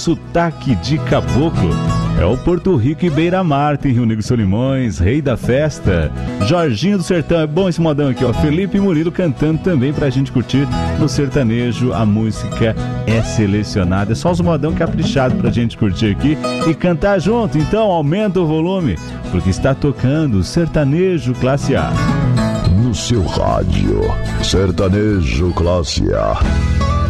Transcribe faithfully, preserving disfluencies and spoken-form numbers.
sotaque de caboclo. É o Porto Rico e Beira-Mar, tem Rio Negro e Solimões, Rei da Festa, Jorginho do Sertão. É bom esse modão aqui, ó. Felipe Murilo cantando também pra gente curtir no sertanejo. A música é selecionada, é só os modão caprichado pra gente curtir aqui e cantar junto. Então aumenta o volume, porque está tocando Sertanejo Classe A. No seu rádio, Sertanejo Classe A.